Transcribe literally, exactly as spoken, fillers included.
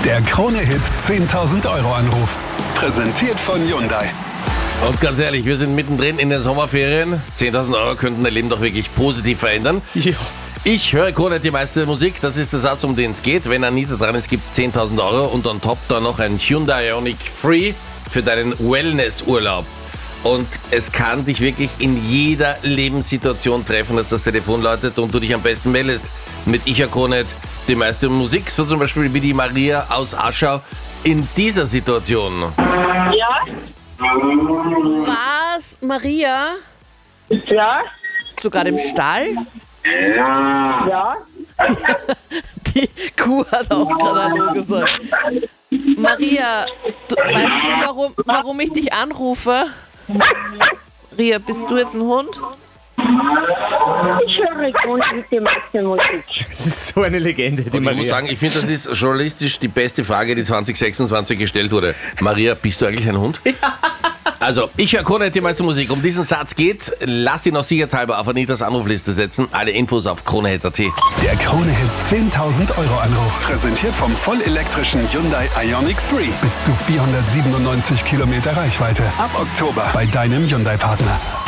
Der Krone-Hit zehntausend Euro Anruf. Präsentiert von Hyundai. Und ganz ehrlich, wir sind mittendrin in den Sommerferien. zehntausend Euro könnten dein Leben doch wirklich positiv verändern. Ja. Ich höre Krone die meiste Musik, das ist der Satz, um den es geht. Wenn Anita dran ist, gibt es zehntausend Euro und on top da noch ein Hyundai Ioniq Free für deinen Wellnessurlaub. Und es kann dich wirklich in jeder Lebenssituation treffen, dass das Telefon läutet und du dich am besten meldest. Mit Ich höre Krone die meiste Musik, so zum Beispiel wie die Maria aus Aschau in dieser Situation. Ja, Was, Maria? ja, Bist du gerade im Stall? ja. Die Kuh hat auch gerade Hallo gesagt. Maria, du, weißt du, warum, warum ich dich anrufe? Maria, bist du jetzt ein Hund? Ich höre Grund mit der meisten Musik. Das ist so eine Legende, die Und ich Maria. muss sagen, ich finde, das ist journalistisch die beste Frage, die zwanzig sechsundzwanzig gestellt wurde. Maria, bist du eigentlich ein Hund? Also, ich höre Krone die meiste Musik. Um diesen Satz geht, lass ihn noch sicherheitshalber auf Anitas Anrufliste setzen. Alle Infos auf kronehit punkt at. Der Krone-Hit zehntausend Euro Anruf. Präsentiert vom vollelektrischen Hyundai Ioniq Free. Bis zu vierhundertsiebenundneunzig Kilometer Reichweite. Ab Oktober bei deinem Hyundai-Partner.